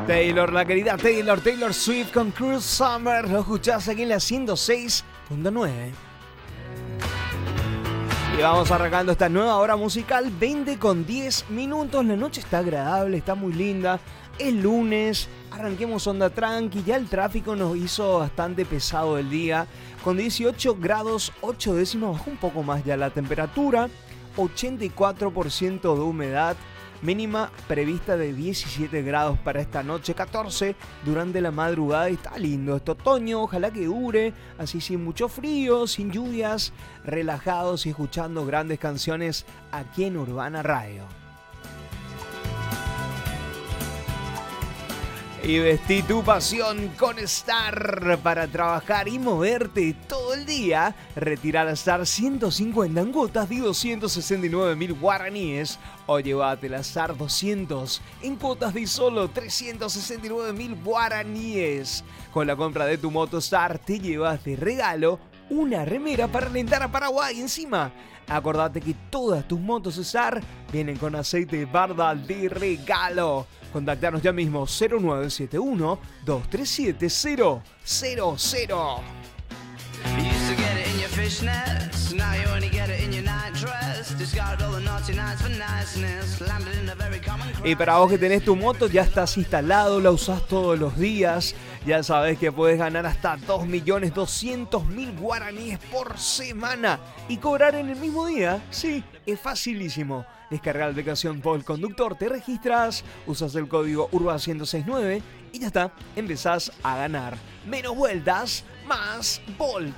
Taylor, la querida Taylor Swift con Cruel Summer. Lo escuchás aquí en la 106.9. Y vamos arrancando esta nueva hora musical, 20:10. La noche está agradable, está muy linda. Es lunes, arranquemos onda tranqui. Ya el tráfico nos hizo bastante pesado el día. Con 18 grados 8 décimas, bajó un poco más ya la temperatura. 84% de humedad. Mínima prevista de 17 grados para esta noche, 14 durante la madrugada. Y está lindo este otoño, ojalá que dure, así sin mucho frío, sin lluvias, relajados y escuchando grandes canciones aquí en Urbana Radio. Y vestí tu pasión con Star para trabajar y moverte todo el día. Retira la Star 150 en cuotas de 269.000 guaraníes o llévate la Star 200 en cuotas de solo 369.000 guaraníes. Con la compra de tu moto Star te llevas de regalo una remera para alentar a Paraguay encima. Acordate que todas tus motos Star vienen con aceite Barda de regalo. Contactanos ya mismo 0971-237-000. Y para vos que tenés tu moto, ya estás instalado, la usás todos los días. Ya sabés que puedes ganar hasta 2.200.000 guaraníes por semana y cobrar en el mismo día. Sí, es facilísimo. Descarga la aplicación Volt Conductor, te registras, usas el código URBA1069 y ya está, empezás a ganar. Menos vueltas, más Volt.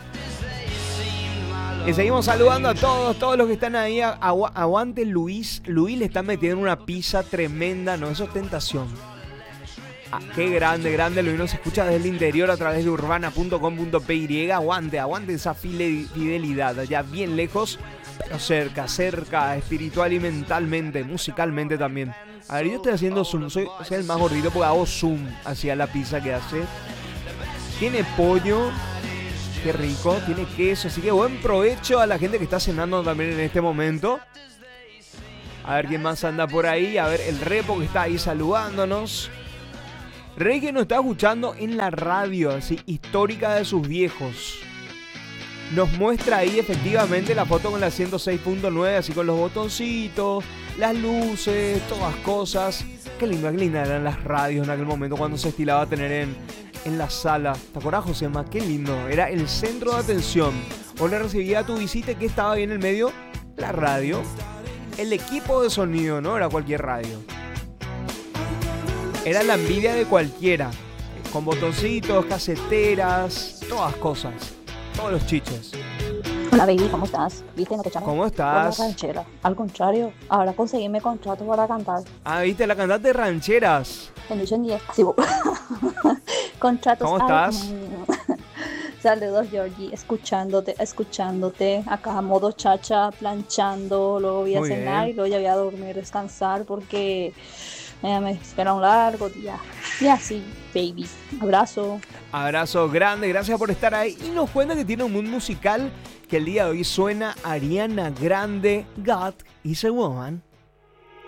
Y seguimos saludando a todos los que están ahí. Aguante Luis. Luis le está metiendo una pizza tremenda, no, eso es tentación. Ah, qué grande, Luis nos escucha desde el interior a través de urbana.com.py. Aguante esa fidelidad, allá bien lejos, pero cerca, espiritual y mentalmente, musicalmente también. A ver, yo estoy haciendo zoom, soy el más gordito porque hago zoom hacia la pizza que hace. Tiene pollo, qué rico, tiene queso, así que buen provecho a la gente que está cenando también en este momento. A ver quién más anda por ahí, a ver el Repo que está ahí saludándonos. Rey que nos está escuchando en la radio, así, histórica de sus viejos. Nos muestra ahí efectivamente la foto con la 106.9, así con los botoncitos, las luces, todas cosas. Qué linda eran las radios en aquel momento cuando se estilaba tener en la sala. ¿Te acordás, Josema? Qué lindo. Era el centro de atención. O le recibía a tu visita que estaba ahí en el medio, la radio. El equipo de sonido, no era cualquier radio. Era la envidia de cualquiera. Con botoncitos, caseteras, todas cosas. Todos los chiches. Hola baby, ¿cómo estás? ¿Viste? No te echamos ¿Cómo estás? por la ranchera. Al contrario, ahora conseguíme contrato para cantar. Ah, ¿viste? La cantante de rancheras. Condition 10. Así vos. Contratos. ¿Cómo estás? Saludos, Georgie. Escuchándote. Acá a modo chacha, planchando. Luego voy a cenar y luego ya voy a dormir, descansar porque me espera un largo día. Y así, baby. Abrazo. Abrazo grande, gracias por estar ahí. Y nos cuenta que tiene un mood musical que el día de hoy suena Ariana Grande, God is a Woman.